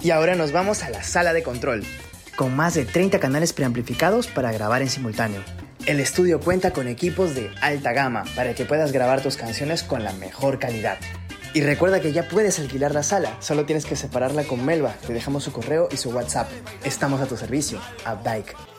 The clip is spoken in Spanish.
Y ahora nos vamos a la sala de control, con más de 30 canales preamplificados para grabar en simultáneo. El estudio cuenta con equipos de alta gama para que puedas grabar tus canciones con la mejor calidad. Y recuerda que ya puedes alquilar la sala, solo tienes que separarla con Melba. Te dejamos su correo y su WhatsApp. Estamos a tu servicio. Updike.